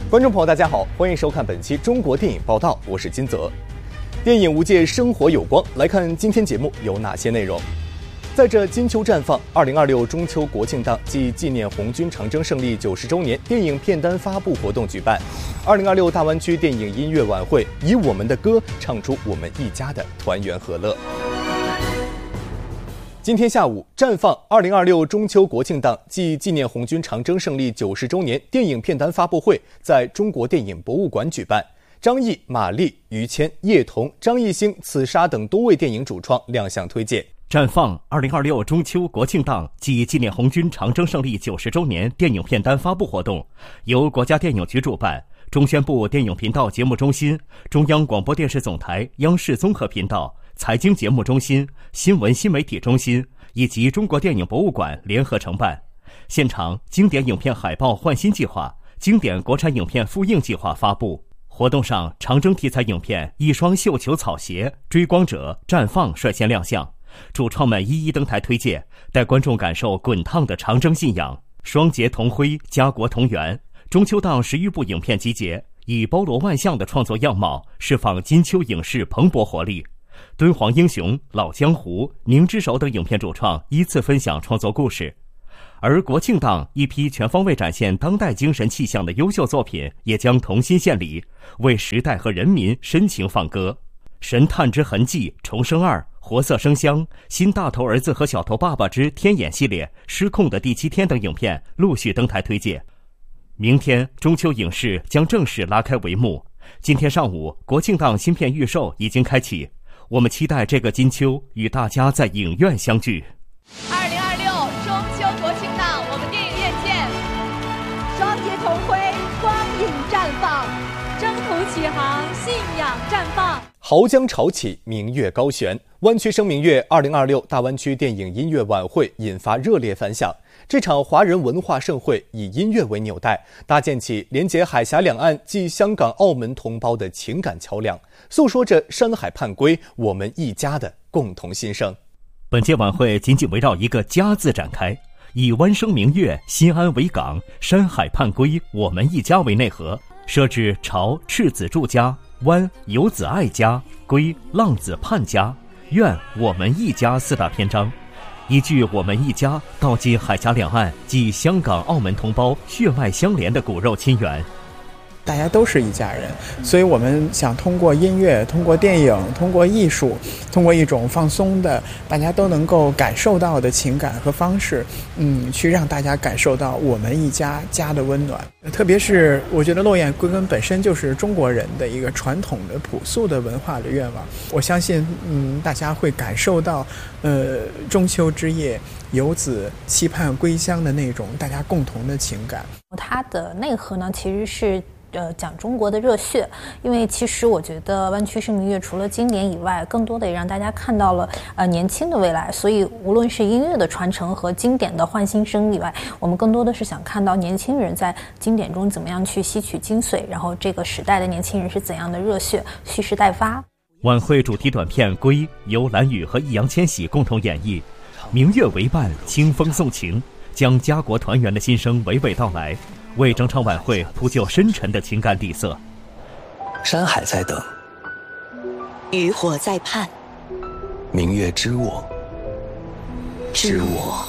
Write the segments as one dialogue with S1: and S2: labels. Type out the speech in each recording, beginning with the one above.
S1: 观众朋友大家好，欢迎收看本期中国电影报道，我是金泽。电影无界，生活有光，来看今天节目有哪些内容。在这金秋绽放，2026中秋国庆档暨纪念红军长征胜利90周年电影片单发布活动举办。2026大湾区电影音乐晚会，以我们的歌唱出我们一家的团圆和乐。今天下午，绽放2026中秋国庆档暨纪念红军长征胜利90周年电影片单发布会在中国电影博物馆举办。张译、马丽、于谦、叶童、张艺兴、刺杀等多位电影主创亮相推介。
S2: 绽放2026中秋国庆档暨纪念红军长征胜利90周年电影片单发布活动，由国家电影局主办，中宣部电影频道节目中心、中央广播电视总台央视综合频道、财经节目中心、新闻新媒体中心以及中国电影博物馆联合承办。现场经典影片海报换新计划、经典国产影片复映计划发布。活动上，长征题材影片《一双绣球草鞋》、《追光者》、《绽放》率先亮相，主创们一一登台推介，带观众感受滚烫的长征信仰。双节同辉，家国同源。中秋档10余部影片集结，以包罗万象的创作样貌，释放金秋影视蓬勃活力。敦煌英雄、老江湖、宁之手等影片主创依次分享创作故事。而国庆档一批全方位展现当代精神气象的优秀作品也将同心献礼，为时代和人民深情放歌。神探之痕迹、重生2、活色生香、新大头儿子和小头爸爸之天眼系列、失控的第7天等影片陆续登台推介。明天中秋影视将正式拉开帷幕。今天上午，国庆档新片预售已经开启，我们期待这个金秋与大家在影院相聚。
S3: 2026中秋国庆档，我们电影院见！
S4: 双节同辉，光影绽放；征途启航，信仰绽放。
S1: 濠江潮起，明月高悬。湾区声明月2026大湾区电影音乐晚会引发热烈反响。这场华人文化盛会以音乐为纽带，搭建起连接海峡两岸及香港、澳门同胞的情感桥梁，诉说着山海盼归，我们一家的共同心声。
S2: 本届晚会紧紧围绕一个家字展开，以湾声明月、新安为港、山海盼归、我们一家为内核，设置朝赤子住家、湾游子爱家、归浪子盼家、愿我们一家4大篇章，依据我们一家道尽海峡两岸及香港、澳门同胞血脉相连的骨肉亲缘。
S5: 大家都是一家人，所以我们想通过音乐、通过电影、通过艺术、通过一种放松的大家都能够感受到的情感和方式，去让大家感受到我们一家的温暖。特别是我觉得落雁归根本身就是中国人的一个传统的朴素的文化的愿望，我相信大家会感受到中秋之夜游子期盼归乡的那种大家共同的情感。
S6: 它的内核呢其实是讲中国的热血，因为其实我觉得湾区声明月除了经典以外，更多的也让大家看到了年轻的未来，所以无论是音乐的传承和经典的焕新声以外，我们更多的是想看到年轻人在经典中怎么样去吸取精髓，然后这个时代的年轻人是怎样的热血蓄势待发。
S2: 晚会主题短片《归》由蓝宇和易烊千玺共同演绎，明月为伴，清风送情，将家国团圆的心声娓娓道来，为整场晚会铺就深沉的情感底色。
S7: 山海在等，
S8: 渔火在盼，
S7: 明月知我，知我。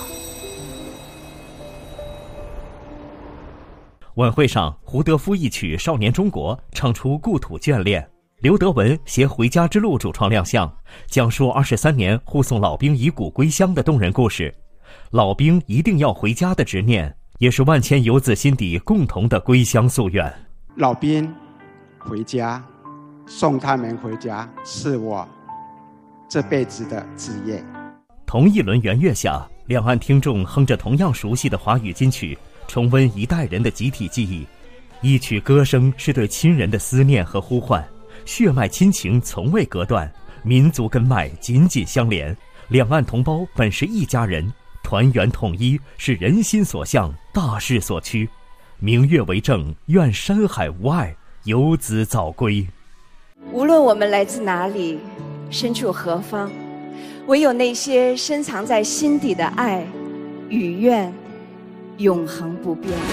S2: 晚会上，胡德夫一曲《少年中国》唱出故土眷恋，刘德文携《回家之路》主创亮相，讲述23年护送老兵遗骨归乡的动人故事。老兵一定要回家的执念，也是万千游子心底共同的归乡夙愿。
S9: 老兵回家，送他们回家，是我这辈子的志业。
S2: 同一轮圆月下，两岸听众哼着同样熟悉的华语金曲，重温一代人的集体记忆。一曲歌声是对亲人的思念和呼唤，血脉亲情从未隔断，民族根脉紧紧相连。两岸同胞本是一家人，团圆统一是人心所向，大势所趋。明月为证，愿山海无碍，游子早归。
S8: 无论我们来自哪里，身处何方，唯有那些深藏在心底的爱与愿，永恒不变。